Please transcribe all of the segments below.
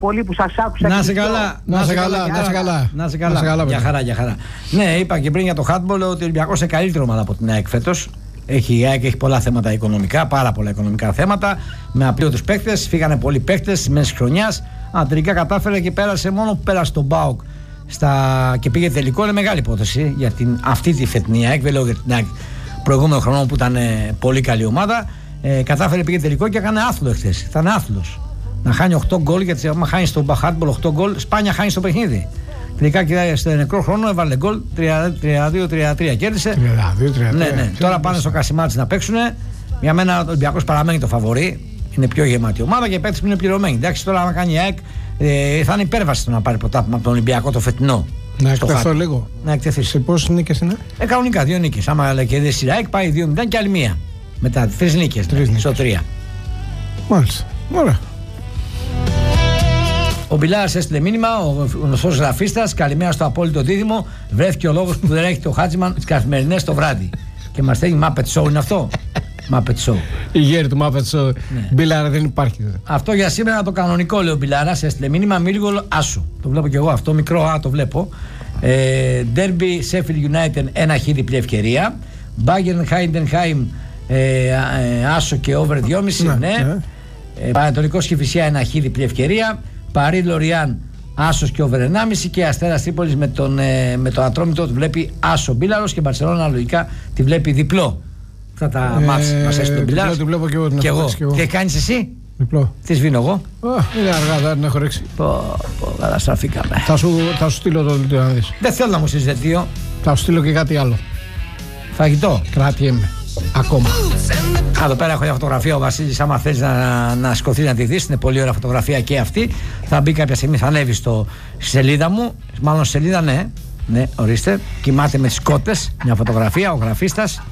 πολύ που σας άκουσα. Να σε καλά. Να σε καλά. Για χαρά. Ναι, είπα και πριν για το handball ότι ο Ολυμπιακός είναι καλύτερη ομάδα από την ΑΕΚ φέτος. Η ΑΕΚ έχει πολλά θέματα οικονομικά, πάρα πολλά οικονομικά θέματα. Με απλήρωτους παίκτες, φύγανε πολλοί παίκτες μέση χρονιάς. Τελικά κατάφερε και πέρασε μόνο που πέρασε τον ΠΑΟΚ και πήγε τελικό. Είναι μεγάλη υπόθεση για αυτή τη φετινή ΑΕΚ. Δεν λέω για την ΑΕΚ προηγούμενο χρόνο που ήταν πολύ καλή ομάδα. Κατάφερε, πήγε τελικό και έκανε άθλο εχθές. Ήταν άθλος. Να χάνει 8 γκολ, γιατί άμα χάνει στο handball 8 γκολ, σπάνια χάνει στο παιχνίδι. Τελικά και στο νεκρό χρόνο έβαλε γκολ 32-33. Κέρδισε. 32-33. Ναι. Τώρα πάνε στο Κασιμάτζι να παίξουν. Για μένα ο Ολυμπιακός παραμένει το φαβορί. Είναι πιο γεμάτη ομάδα και οι παίκτες που είναι πληρωμένοι. Εντάξει, τώρα άμα κάνει η ΑΕΚ θα είναι υπέρβαση το να πάρει πρωτάθλημα από τον Ολυμπιακό το φετινό. Να εκτεθώ λίγο. Να εκτεθεί. Σε πόσες νίκες είναι? Κανονικά 2 νίκες. Άμα κερδίσει η ΑΕΚ πάει 2-0 και άλλη μία. Μετά 3 νίκες. Στο 3. Μάλιστα. Ωραία. Ο Μπιλάρας έστειλε μήνυμα, ο γνωστός γραφίστας. Καλημέρα στο απόλυτο δίδυμο. Βρέθηκε ο λόγος που δεν έχει το Χάτζιμαν τις καθημερινές το βράδυ. Και μας στέλνει Muppet Show, είναι αυτό? Muppet Show. Η γέρη του Muppet Show. Ναι. Μπιλάρα δεν υπάρχει. Αυτό για σήμερα το κανονικό, λέει ο Μπιλάρας. Έστειλε μήνυμα Μίλγολ Άσου. Το βλέπω κι εγώ αυτό, μικρό Α το βλέπω. Derby Sheffield United 1 χ διπλή ευκαιρία. Bayern Heidenheim Άσο και over 2,5. Ναι. Πανετολικός Κηφισιά 1 χ διπλή ευκαιρία. Παρί Λοριάν Άσος και over 1,5 και Αστέρας Τρίπολης με το Ατρόμητο του βλέπει Άσο Μπίλαρος και Μπαρσελόνα λογικά τη βλέπει διπλό. Αυτά τα μάτς μας έστειλε τον Μπιλάρος. Τη βλέπω και εγώ. Και κάνεις εσύ? Διπλό. Τι σβήνω εγώ? Είναι αργά, δεν έχω ρίξει. Καταστραφήκαμε. Θα σου στείλω το δελτίο να δεις. Δεν θέλω να μου στείλεις δελτίο. Θα σου στείλω και κάτι άλλο. Φαγητό. Κρατιέμαι. Ακόμα. Εδώ πέρα έχω μια φωτογραφία ο Βασίλης. Άμα θέλεις να σηκωθεί να τη δεις, είναι πολύ ωραία φωτογραφία και αυτή. Θα μπει κάποια στιγμή, θα ανέβει στη σελίδα μου. Μάλλον σελίδα, ναι. Ναι, ορίστε. Κοιμάται με τις κότες. Μια φωτογραφία, ο γραφίστας.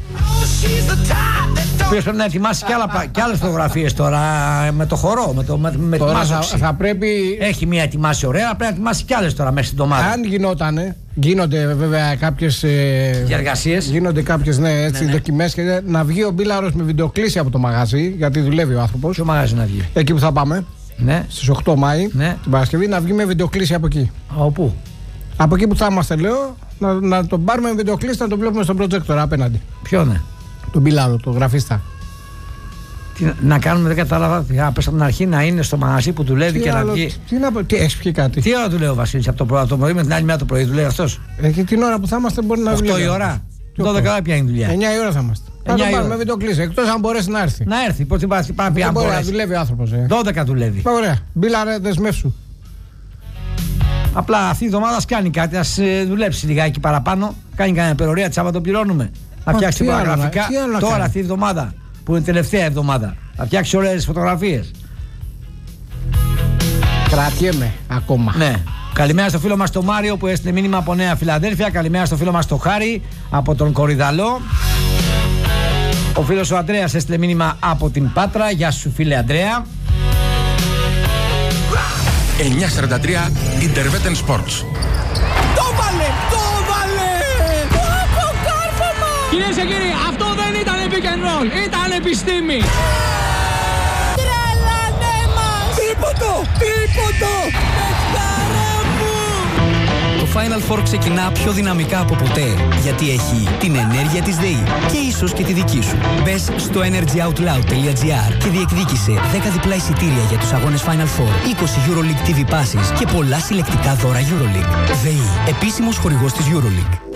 Ο οποίος πρέπει να ετοιμάσει και άλλες φωτογραφίες τώρα με το χορό, με το μάζοξη. Θα πρέπει... Έχει μία ετοιμάσει ωραία, πρέπει να ετοιμάσει και άλλες τώρα μέσα στην εβδομάδα. Αν γινότανε, γίνονται βέβαια κάποιες διαργασίες. Γίνονται κάποιες δοκιμές και να βγει ο Μπίλαρος με βιντεοκλήση από το μαγαζί, γιατί δουλεύει ο άνθρωπος. Ποιο μαγαζί να βγει? Εκεί που θα πάμε. Ναι. Στις 8 Μάη, την Παρασκευή, να βγει με βιντεοκλήση από εκεί. Πού? Από εκεί που θα είμαστε, λέω, να τον πάρουμε με βιντεοκλήση, να τον βλέπουμε στον προτζέκτορ απέναντι. Ποιο είναι? Τον Μπιλάρο, τον γραφίστα. Να κάνουμε, δεν κατάλαβα. Θα πες από την αρχή να είναι στο μαγαζί που δουλεύει και να βγει. Τι έχεις πει κάτι? Τι ώρα του λέει ο Βασίλης από το πρωί με την άλλη μέρα το πρωί, δουλεύει αυτός? Και την ώρα που θα είμαστε μπορεί να δουλεύει. 8 η ώρα. 12 ώρα ποια είναι η δουλειά? 9 η ώρα θα είμαστε. Θα τον πάρουμε βιντεοκλήση. Εκτός αν μπορέσει να έρθει. Να έρθει. Πώς την πάει να πει αν μπορέσει? Δουλεύει ο άνθρωπος. 12 δουλεύει. Ωραία. Μπίλαρε, δεσμεύσου. Απλά αυτή η εβδομάδα κάνει κάτι, ας δουλέψει λιγάκι παραπάνω. Κάνει κανένα περιορία, τη Σάββατο πληρώνουμε. Να φτιάξει τίποτα γραφικά. Τώρα αυτή η εβδομάδα, που είναι η τελευταία εβδομάδα, θα φτιάξει ωραίες φωτογραφίες. Κρατιέμαι ακόμα. Ναι. Καλημέρα στο φίλο μας τον Μάριο που έστειλε μήνυμα από Νέα Φιλαδέλφια. Καλημέρα στο φίλο μας τον Χάρη από τον Κορυδαλό. Ο φίλος ο Ανδρέας έστειλε μήνυμα από την Πάτρα. Γεια σου φίλε Ανδρέα. 9:43 Interveten Sports. Το βάλε! Το κάρφωμα! Κυρίες και κύριοι, αυτό δεν ήταν pick and roll, ήταν επιστήμη! Τρελάνε μας! Τίποτο! Παιχτάρα μου! Το Final Four ξεκινά πιο δυναμικά από ποτέ, γιατί έχει την ενέργεια της ΔΕΗ και ίσως και τη δική σου. Μπες στο energyoutloud.gr και διεκδίκησε 10 διπλά εισιτήρια για τους αγώνες Final Four, 20 EuroLeague TV passes και πολλά συλλεκτικά δώρα EuroLeague. ΔΕΗ, επίσημος χορηγός της EuroLeague.